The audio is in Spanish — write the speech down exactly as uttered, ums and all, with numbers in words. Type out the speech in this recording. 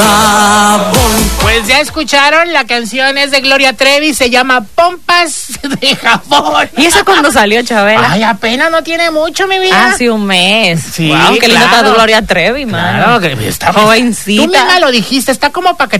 Pues ya escucharon, la canción es de Gloria Trevi, se llama Pompas de Jabón. ¿Y eso cuando salió, Chabela? Ay, apenas no tiene mucho, mi vida. Hace un mes. Sí, wow, qué linda claro. está Gloria Trevi, mano. Claro, que está jovencita. Tú misma lo dijiste, está como para que